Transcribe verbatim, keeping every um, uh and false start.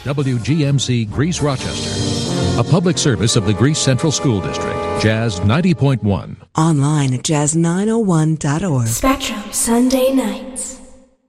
W G M C Greece Rochester. A public service of the Greece Central School District. Jazz ninety point one. Online at jazz nine oh one dot org. Spectrum, Sunday nights.